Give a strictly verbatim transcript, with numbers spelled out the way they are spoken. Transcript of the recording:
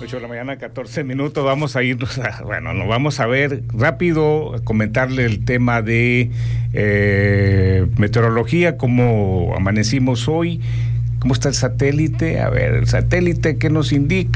ocho de la mañana, catorce minutos, vamos a irnos a, bueno, nos vamos a ver rápido, comentarle el tema de eh, meteorología, cómo amanecimos hoy, cómo está el satélite, a ver, el satélite, ¿qué nos indica?